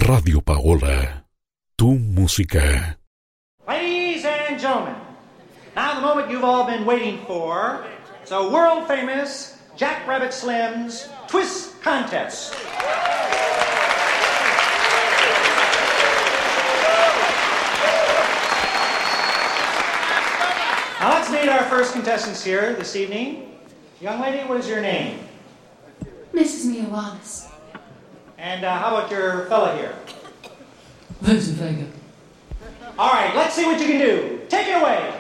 Radio Paola, tu música. Ladies and gentlemen, now the moment you've all been waiting for. It's a world-famous Jack Rabbit Slim's Twist Contest. Now let's meet our first contestants here this evening. Young lady, what is your name? Mrs. Mia Wallace. And how about your fella here? Vincent Vega. All right, let's see what you can do. Take it away.